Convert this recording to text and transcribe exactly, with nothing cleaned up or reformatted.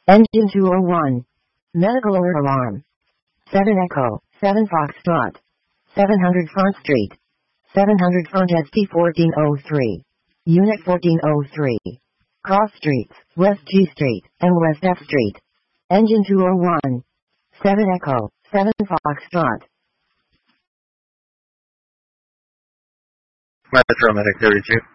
Engine two oh one. Medical alert alarm. seven Echo, seven Foxtrot. seven hundred Front Street. seven hundred Front S T fourteen oh three. Unit fourteen oh three. Cross Streets, West G Street, and West F Street. Engine two oh one. seven Echo, seven Foxtrot. Metro Medic thirty-two.